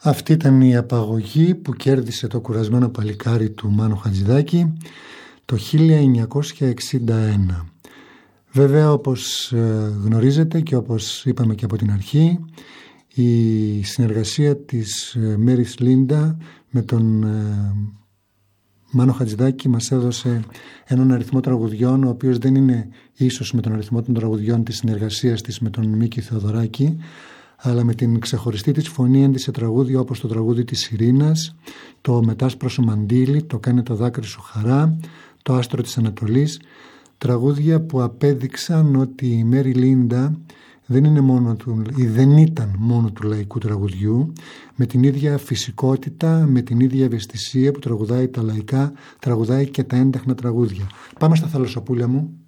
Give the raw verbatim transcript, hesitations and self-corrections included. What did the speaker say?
Αυτή ήταν η απαγωγή που κέρδισε το κουρασμένο παλικάρι του Μάνου Χατζηδάκη το χίλια εννιακόσια εξήντα ένα. Βέβαια, όπως γνωρίζετε και όπως είπαμε και από την αρχή, η συνεργασία της Μέρις Λίντα με τον Μάνο Χατζηδάκη μας έδωσε έναν αριθμό τραγουδιών, ο οποίος δεν είναι ίσως με τον αριθμό των τραγουδιών της συνεργασίας της με τον Μίκη Θεοδωράκη, αλλά με την ξεχωριστή της φωνή έντυσε τραγούδια όπως το τραγούδι της Ειρήνας, το «Μετάσπροσο μαντίλι», το «Κάνε το δάκρυ σου χαρά», το «Άστρο της Ανατολής», τραγούδια που απέδειξαν ότι η Μέρι Λίντα δεν είναι μόνο του, ή δεν ήταν μόνο του λαϊκού τραγουδιού, με την ίδια φυσικότητα, με την ίδια ευαισθησία που τραγουδάει τα λαϊκά, τραγουδάει και τα έντεχνα τραγούδια. Πάμε στα Θαλασσοπούλια μου.